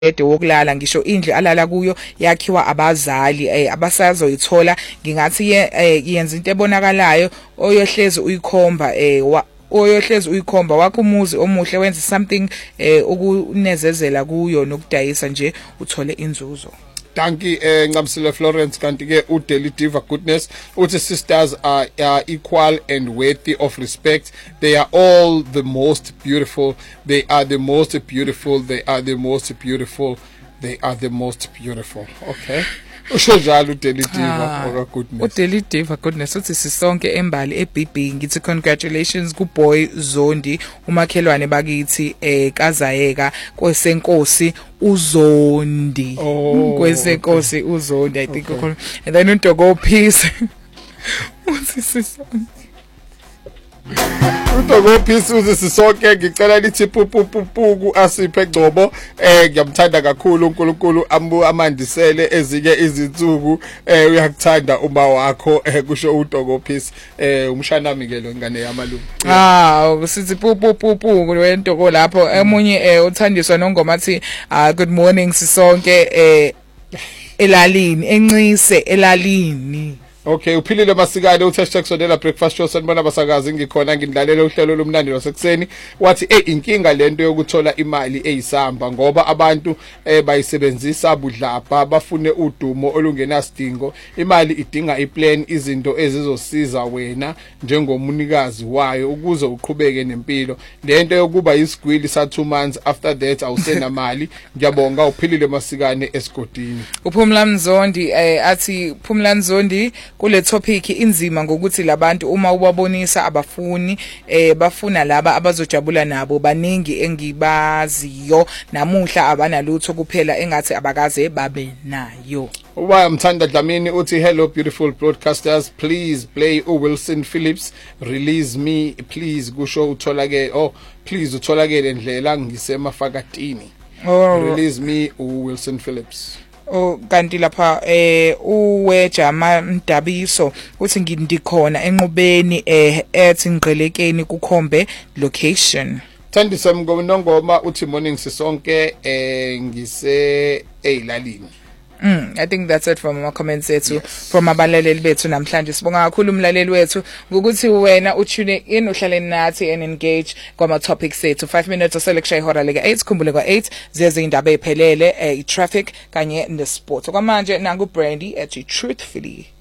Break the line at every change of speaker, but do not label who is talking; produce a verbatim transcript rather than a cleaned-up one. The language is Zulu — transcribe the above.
ede wokulala ngisho indlu alala kuyo yakhiwa abazali eh, abasazoyithola ngingathi eh, yenza into ebonakalayo oyohlezi uyikhomba eh, oyohlezi uyikhomba wakho umuzi omuhle wenza something eh, ukunezezela kuyo nokudayisa nje uthole inzuzo.
Dankie eh Ncamsile Florence kanti ke uDaily Diva Goodness uthi sisters are, are equal and worthy of respect. They are all the most beautiful. They are the most beautiful. They are the most beautiful. They are the most beautiful. Okay. Usho njalo uDaily Diva oka Goodness.
uDaily Diva Goodness uthi sisonke embali eB B ngithi congratulations ku boy Zondi umakhelwane bakithi eh kazayeka kwesenkosi uZondi
oh,
kwesenkosi okay. uZondi I think okay. And then uNtogo Peace uthi sisonke
UNtogo Peace uthi sisonke ngicela lithi pupupupu asiphe Gcobo eh ngiyamthanda kakhulu uNkulunkulu ambu amandisele ezinye izinsuku eh uyakuthanda uma wakho eh kusho uNtogo Peace eh umshanami ke lo ngane yamalungu
ah sithi pupupupu kuLentogo lapho emunye eh uthandiswa nongoma athi good morning sisonke eh elalini enqise elalini.
Okay uphilile masikade uThesha kusondela breakfast show sanibona basakazi ngikhona ngidlalela uhlelo lomnandi lwasekuseni wathi eh inkinga lento yokuthola imali eyisamba ngoba abantu eh bayisebenzisa budlapha bafune udumo olungenasidingo imali idinga iplan izinto ezizosiza wena njengomunikazi wayo ukuze uqhubeke nempilo lento yokuba isigwili sa two months after that awusena mali ngiyabonga uphilile masikane esigodini.
uPhumla Mzondi eh athi Phumla Mzondi kule topic inzima ngokuthi labantu uma ubabonisa abafuni eh bafuna laba abazojabula nabo baningi engibaziyo namuhla abanalutho kuphela engathi abakaze babe nayo.
Uba mthanda Dlamini uthi hello beautiful broadcasters please play uWilson Phillips release me please kusho utholake oh please utholakele ndlela ngisemafakatini
oh.
Release me uWilson Phillips.
Oh kanti lapha eh uWejama Mdabiso uthi ngindikhona enqubeni eh ethi ngqelekeni kukhombe location.
Thandisa mngomnongoma uthi morning sisonke eh ngise eyilalini.
Mm, I think that's it from our comments ethu yes. From abalaleli bethu namhlanje sibonga kakhulu umlaleli wethu ngokuthi wena utune in uhlale nathi and engage kwama topics ethu five minutes oselection ihora leka eight khumbule kwa eight zeze indaba ephelele eh traffic kanye ne sport kwamanje nangu Brandy ethi truthfully.